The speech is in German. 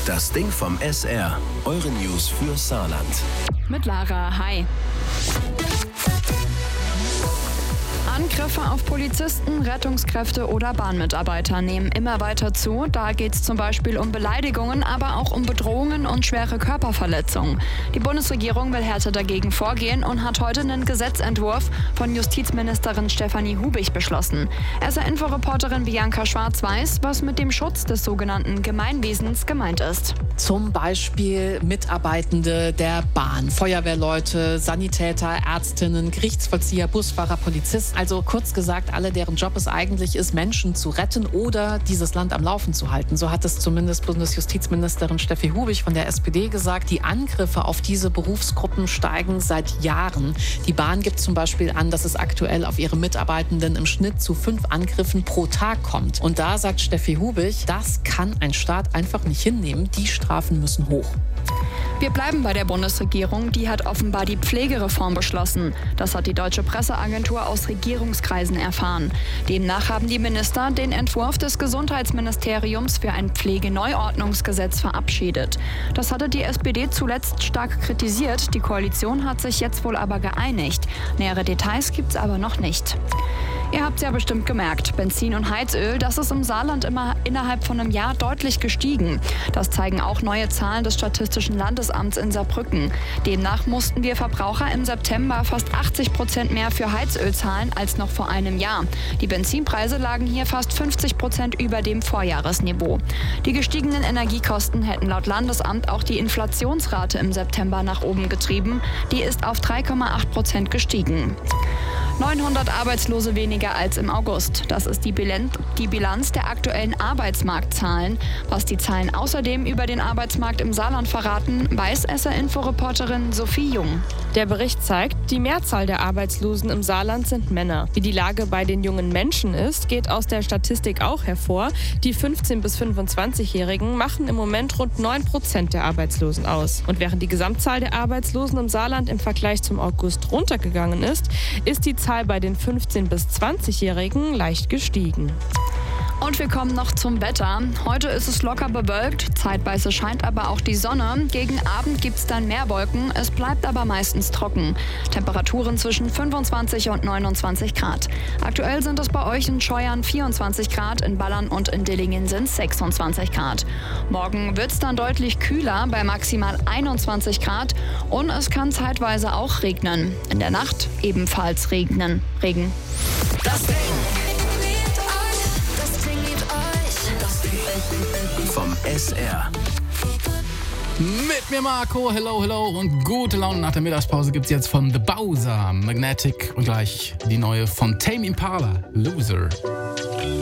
Das Ding vom SR. Eure News für Saarland. Mit Lara, hi. Angriffe auf Polizisten, Rettungskräfte oder Bahnmitarbeiter nehmen immer weiter zu. Da geht es zum Beispiel um Beleidigungen, aber auch um Bedrohungen und schwere Körperverletzungen. Die Bundesregierung will härter dagegen vorgehen und hat heute einen Gesetzentwurf von Justizministerin Stefanie Hubich beschlossen. SR-Info-Reporterin Bianca Schwarz weiß, was mit dem Schutz des sogenannten Gemeinwesens gemeint ist. Zum Beispiel Mitarbeitende der Bahn, Feuerwehrleute, Sanitäter, Ärztinnen, Gerichtsvollzieher, Busfahrer, Polizisten. Also kurz gesagt, alle, deren Job es eigentlich ist, Menschen zu retten oder dieses Land am Laufen zu halten. So hat es zumindest Bundesjustizministerin Steffi Hubich von der SPD gesagt. Die Angriffe auf diese Berufsgruppen steigen seit Jahren. Die Bahn gibt zum Beispiel an, dass es aktuell auf ihre Mitarbeitenden im Schnitt zu 5 Angriffen pro Tag kommt. Und da sagt Steffi Hubich, das kann ein Staat einfach nicht hinnehmen. Die Strafen müssen hoch. Wir bleiben bei der Bundesregierung. Die hat offenbar die Pflegereform beschlossen. Das hat die Deutsche Presseagentur aus Regierungskreisen erfahren. Demnach haben die Minister den Entwurf des Gesundheitsministeriums für ein Pflegeneuordnungsgesetz verabschiedet. Das hatte die SPD zuletzt stark kritisiert. Die Koalition hat sich jetzt wohl aber geeinigt. Nähere Details gibt's aber noch nicht. Ihr habt es ja bestimmt gemerkt, Benzin und Heizöl, das ist im Saarland immer innerhalb von einem Jahr deutlich gestiegen. Das zeigen auch neue Zahlen des Statistischen Landesamts in Saarbrücken. Demnach mussten wir Verbraucher im September fast 80% mehr für Heizöl zahlen als noch vor einem Jahr. Die Benzinpreise lagen hier fast 50% über dem Vorjahresniveau. Die gestiegenen Energiekosten hätten laut Landesamt auch die Inflationsrate im September nach oben getrieben. Die ist auf 3,8% gestiegen. 900 Arbeitslose weniger als im August. Das ist die Bilanz der aktuellen Arbeitsmarktzahlen. Was die Zahlen außerdem über den Arbeitsmarkt im Saarland verraten, weiß SR-Info-Reporterin Sophie Jung. Der Bericht zeigt, die Mehrzahl der Arbeitslosen im Saarland sind Männer. Wie die Lage bei den jungen Menschen ist, geht aus der Statistik auch hervor. Die 15- bis 25-Jährigen machen im Moment rund 9% der Arbeitslosen aus. Und während die Gesamtzahl der Arbeitslosen im Saarland im Vergleich zum August runtergegangen ist, ist die Zahl bei den 15- bis 20-Jährigen leicht gestiegen. Und wir kommen noch zum Wetter. Heute ist es locker bewölkt, zeitweise scheint aber auch die Sonne. Gegen Abend gibt es dann mehr Wolken, es bleibt aber meistens trocken. Temperaturen zwischen 25 und 29 Grad. Aktuell sind es bei euch in Scheuern 24 Grad, in Ballern und in Dillingen sind es 26 Grad. Morgen wird es dann deutlich kühler, bei maximal 21 Grad und es kann zeitweise auch regnen. In der Nacht ebenfalls Regen. Das Ding. Vom SR. Mit mir Marco, hello und gute Laune nach der Mittagspause gibt's jetzt von The Bowser, Magnetic und gleich die neue von Tame Impala, Loser.